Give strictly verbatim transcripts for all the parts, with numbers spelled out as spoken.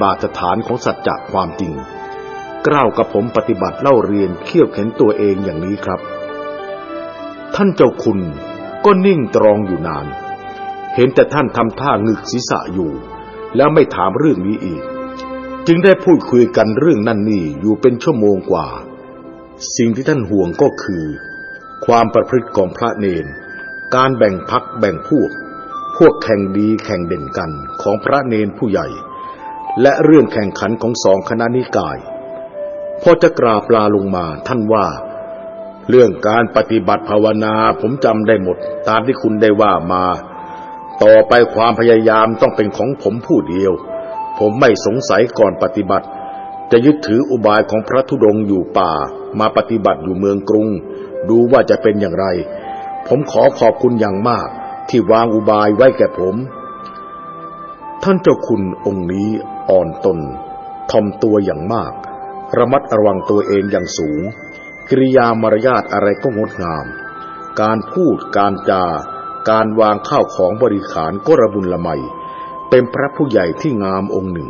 บาทฐานของสัจจะความจริงกล้าวกับผมปฏิบัติเล่าเรียนเคี่ยวเข็นตัวเองอย่างนี้ครับท่านเจ้าคุณก็นิ่งตรองอยู่นานเห็นแต่ท่านทำท่างึกศีรษะอยู่แล้วไม่ถามเรื่องนี้อีกจึงได้พูดคุยกันเรื่องนั่นนี่อยู่เป็นชั่วโมงกว่าสิ่งที่ท่านห่วงก็คือความประพฤติของพระเณรการแบ่งพรรคแบ่งพวกพวกแข่งดีแข่งเด่นกันของพระเณรผู้ใหญ่และเรื่องแข่งขันของสองคณะนิกายพอจะกราบลาลงมาท่านว่าเรื่องการปฏิบัติภาวนาผมจำได้หมดตามที่คุณได้ว่ามาต่อไปความพยายามต้องเป็นของผมผู้เดียวผมไม่สงสัยก่อนปฏิบัติจะยึดถืออุบายของพระธุดงค์อยู่ป่ามาปฏิบัติอยู่เมืองกรุงดูว่าจะเป็นอย่างไรผมขอขอบคุณอย่างมากที่วางอุบายไว้แก่ผมท่านเจ้าคุณองค์นี้อ่อนตนถ่อมตัวอย่างมากระมัดระวังตัวเองอย่างสูงกิริยามารยาทอะไรก็งดงามการพูดการจาการวางข้าวของบริขารก็ระบุนละไมเป็นพระผู้ใหญ่ที่งามองค์หนึ่ง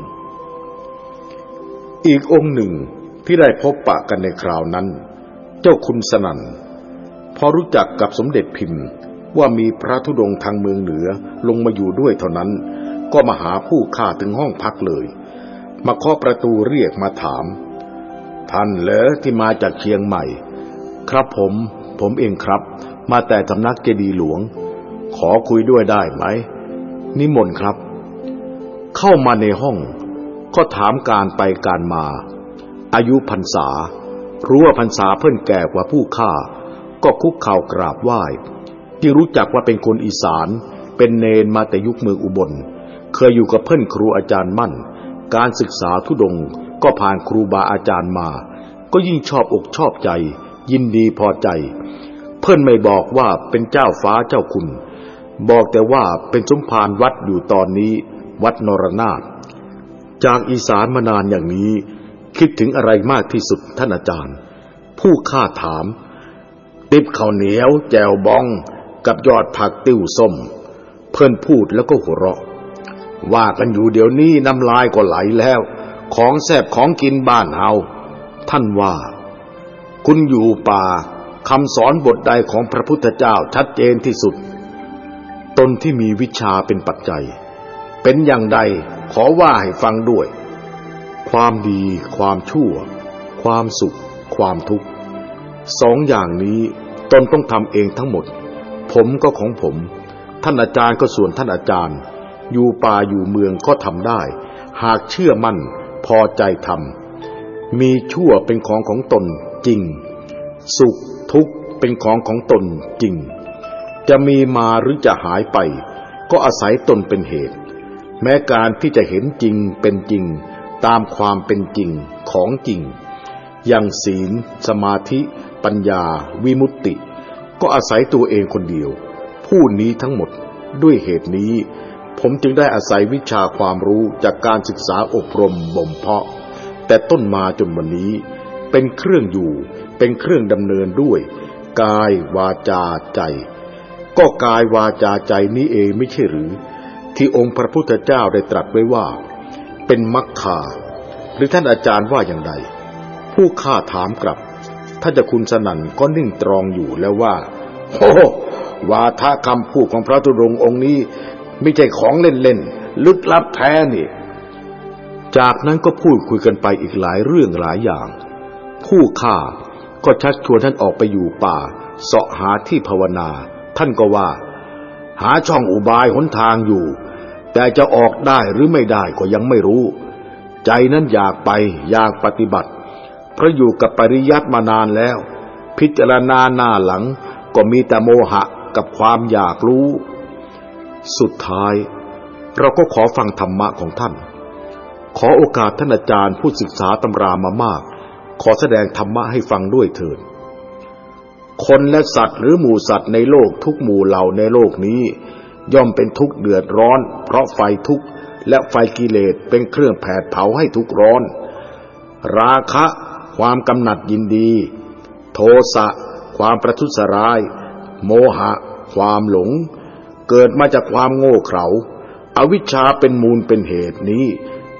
อีกองค์หนึ่งที่ได้พบปะกันในคราวนั้นเจ้าคุณสนั่นพอรู้จักกับสมเด็จพิมพ์ว่ามีพระธุดงค์ทางเมืองเหนือลงมาอยู่ด้วยเท่านั้นก็มาหาผู้ข้าถึงห้องพักเลยมาเคาะประตูเรียกมาถามท่านเหรอที่มาจากเชียงใหม่ครับผมผมเองครับมาแต่สำนักเจดีย์หลวงขอคุยด้วยได้ไหมนิมนต์ครับเข้ามาในห้องก็ถามการไปการมาอายุพรรษารู้ว่าพรรษาเพิ่นแก่กว่าผู้ข้าก็คุกเข่ากราบไหว้ที่รู้จักว่าเป็นคนอีสานเป็นเณรมาแต่ยุคเมืองอุบลเคยอยู่กับเพิ่นครูอาจารย์มั่นการศึกษาธุดงค์ก็ผ่านครูบาอาจารย์มาก็ยิ่งชอบอกชอบใจยินดีพอใจเพิ่นไม่บอกว่าเป็นเจ้าฟ้าเจ้าคุณบอกแต่ว่าเป็นสมภารวัดอยู่ตอนนี้วัดนรนาถจากอีสานมานานอย่างนี้คิดถึงอะไรมากที่สุดท่านอาจารย์ผู้ข้าถามติบข้าวเหนียวแจ่วบองกับยอดผักติ้วส้มเพิ่นพูดแล้วก็หัวเราะว่ากันอยู่เดี๋ยวนี้น้ำลายก็ไหลแล้วของแซ่บของกินบ้านเฮาท่านว่าคุณอยู่ป่าคำสอนบทใดของพระพุทธเจ้าชัดเจนที่สุดตนที่มีวิชาเป็นปัจจัยเป็นอย่างใดขอว่าให้ฟังด้วยความดีความชั่วความสุขความทุกข์สองอย่างนี้ตนต้องทำเองทั้งหมดผมก็ของผมท่านอาจารย์ก็ส่วนท่านอาจารย์อยู่ป่าอยู่เมืองก็ทำได้หากเชื่อมั่นพอใจทำมีชั่วเป็นของของตนจริงสุขทุกข์เป็นของของตนจริงจะมีมาหรือจะหายไปก็อาศัยตนเป็นเหตุแม้การที่จะเห็นจริงเป็นจริงตามความเป็นจริงของจริงอย่างศีลสมาธิปัญญาวิมุตติก็อาศัยตัวเองคนเดียวผู้นี้ทั้งหมดด้วยเหตุนี้ผมจึงได้อาศัยวิชาความรู้จากการศึกษาอบรมบ่มเพาะแต่ต้นมาจนวันนี้เป็นเครื่องอยู่เป็นเครื่องดำเนินด้วยกายวาจาใจก็กายวาจาใจนี้เองไม่ใช่หรือที่องค์พระพุทธเจ้าได้ตรัสไว้ว่าเป็นมรรคาหรือท่านอาจารย์ว่าอย่างไรผู้ข้าถามกลับท่านเจ้าคุณสนั่นก็นิ่งตรองอยู่แล้วว่าโอ้วาทะคำพูดของพระธุดงค์องค์นี้ไม่ใช่ของเล่นๆลึกลับแท้นี่จากนั้นก็พูดคุยกันไปอีกหลายเรื่องหลายอย่างผู้ข้าก็ชักชวนท่านออกไปอยู่ป่าเสาะหาที่ภาวนาท่านก็ว่าหาช่องอุบายหนทางอยู่แต่จะออกได้หรือไม่ได้ก็ยังไม่รู้ใจนั้นอยากไปอยากปฏิบัติเพราะอยู่กับปริยัติมานานแล้วพิจารณาหน้าหลังก็มีแต่โมหะกับความอยากรู้สุดท้ายเราก็ขอฟังธรรมะของท่านขอโอกาสท่านอาจารย์ผู้ศึกษาตำรามามากขอแสดงธรรมะให้ฟังด้วยเถิดคนและสัตว์หรือหมู่สัตว์ในโลกทุกหมู่เหล่าในโลกนี้ย่อมเป็นทุกข์เดือดร้อนเพราะไฟทุกข์และไฟกิเลสเป็นเครื่องแผดเผาให้ทุกข์ร้อนราคะความกำหนัดยินดีโทสะความประทุษร้ายโมหะความหลงเกิดมาจากความโง่เขลาอวิชชาเป็นมูลเป็นเหตุนี้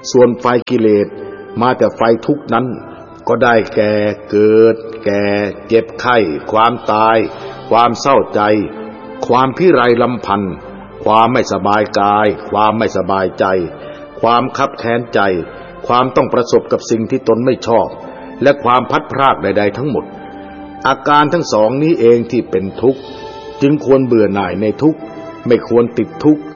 ส่วนไฟกิเลสมาแต่ไฟทุกข์นั้นก็ได้แก่เกิดแก่เจ็บไข้ความตายความเศร้าใจความพิไรลำพันธ์ความไม่สบายกายความไม่สบายใจความคับแค้นใจความต้องประสบกับสิ่งที่ตนไม่ชอบและความพัดพรากใดๆทั้งหมดอาการทั้งสองนี้เองที่เป็นทุกข์จึงควรเบื่อหน่ายในทุกข์ไม่ควรติดทุกข์